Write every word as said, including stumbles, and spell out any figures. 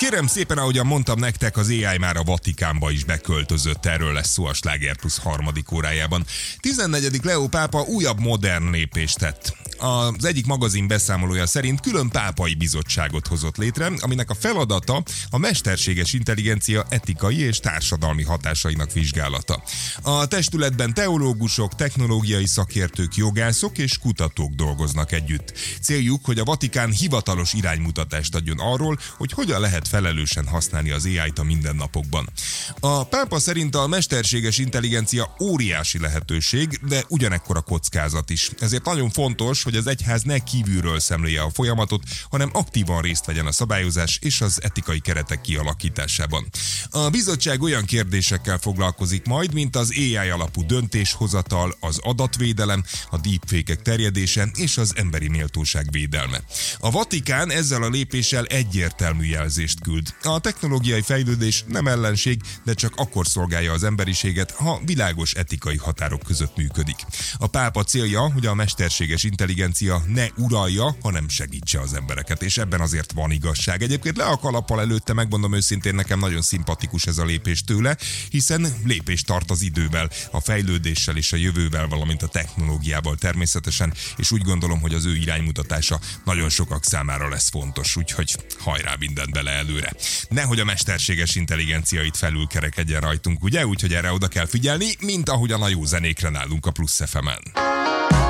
Kérem szépen, ahogyan mondtam nektek, az á i már a Vatikánba is beköltözött, erről lesz szó a Sláger Plusz harmadik órájában. tizennegyedik Leó pápa újabb modern lépést tett. Az egyik magazin beszámolója szerint külön pápai bizottságot hozott létre, aminek a feladata a mesterséges intelligencia etikai és társadalmi hatásainak vizsgálata. A testületben teológusok, technológiai szakértők, jogászok és kutatók dolgoznak együtt. Céljuk, hogy a Vatikán hivatalos iránymutatást adjon arról, hogy hogyan lehet felelősen használni az á i-t a mindennapokban. A pápa szerint a mesterséges intelligencia óriási lehetőség, de ugyanekkor a kockázat is. Ezért nagyon fontos, hogy az egyház ne kívülről szemléje a folyamatot, hanem aktívan részt vegyen a szabályozás és az etikai keretek kialakításában. A bizottság olyan kérdésekkel foglalkozik majd, mint az á i alapú döntéshozatal, az adatvédelem, a deepfake-ek terjedése és az emberi méltóság védelme. A Vatikán ezzel a lépéssel egyértelmű jelzést küld. A technológiai fejlődés nem ellenség, de csak akkor szolgálja az emberiséget, ha világos etikai határok között működik. A pápa célja, hogy a mesterséges intelligencia ne uralja, hanem segítse az embereket, és ebben azért van igazság. Egyébként le a kalappal előtte, megmondom őszintén, nekem nagyon szimpatikus ez a lépés tőle, hiszen lépést tart az idővel, a fejlődéssel és a jövővel, valamint a technológiával természetesen, és úgy gondolom, hogy az ő iránymutatása nagyon sokak számára lesz fontos, úgyhogy hajrá mindent bele előre. Nehogy a mesterséges intelligencia itt felülkerekedjen rajtunk, ugye? Úgyhogy erre oda kell figyelni, mint ahogyan a jó zenékre nálunk a Plusz ef emen.